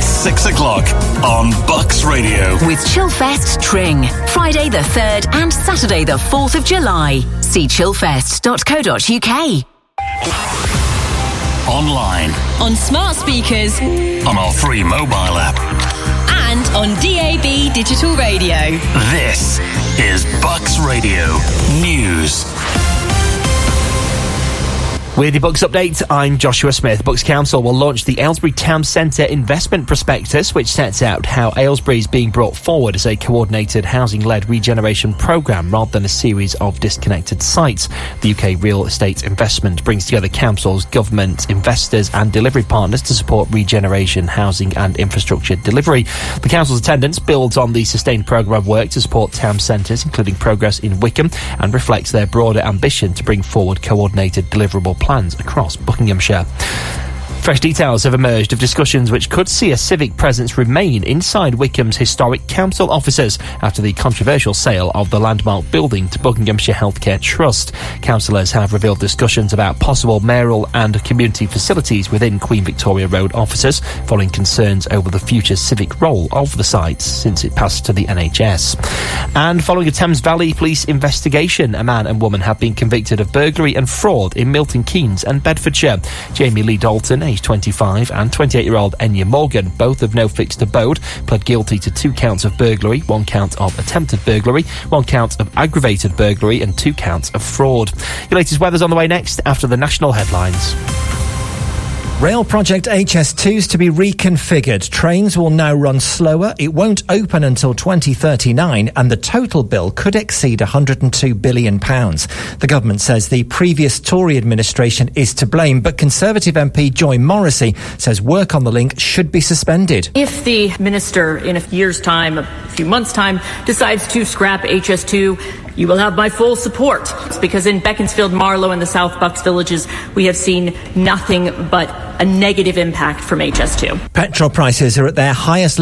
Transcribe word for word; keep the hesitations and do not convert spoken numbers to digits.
It's six o'clock on Bucks Radio. With Chillfest Tring. Friday the third and Saturday the fourth of July. See chillfest dot co dot uk. Online. On smart speakers. On our free mobile app. And on D A B digital radio. This is Bucks Radio News. With the Bucks update, I'm Joshua Smith. Bucks Council will launch the Aylesbury Town Centre Investment Prospectus, which sets out how Aylesbury is being brought forward as a coordinated housing-led regeneration programme rather than a series of disconnected sites. The U K Real Estate Investment brings together councils, government, investors and delivery partners to support regeneration, housing and infrastructure delivery. The council's attendance builds on the sustained programme of work to support town centres, including progress in Wickham, and reflects their broader ambition to bring forward coordinated deliverable plans across Buckinghamshire. Fresh details have emerged of discussions which could see a civic presence remain inside Wickham's historic council offices after the controversial sale of the landmark building to Buckinghamshire Healthcare Trust. Councillors have revealed discussions about possible mayoral and community facilities within Queen Victoria Road offices, following concerns over the future civic role of the site since it passed to the N H S. And following a Thames Valley police investigation, a man and woman have been convicted of burglary and fraud in Milton Keynes and Bedfordshire. Jamie Lee Dalton, aged twenty-five, and twenty-eight-year-old Enya Morgan, both of no fixed abode, pled guilty to two counts of burglary, one count of attempted burglary, one count of aggravated burglary and two counts of fraud. Your latest weather's on the way next after the national headlines. Rail project H S two's to be reconfigured. Trains will now run slower, it won't open until twenty thirty-nine, and the total bill could exceed one hundred two billion pounds. The government says the previous Tory administration is to blame, but Conservative M P Joy Morrissey says work on the link should be suspended. If the minister in a year's time, a few months' time, decides to scrap H S two, you will have my full support. It's because in Beaconsfield, Marlow and the South Bucks villages, we have seen nothing but a negative impact from H S two. Petrol prices are at their highest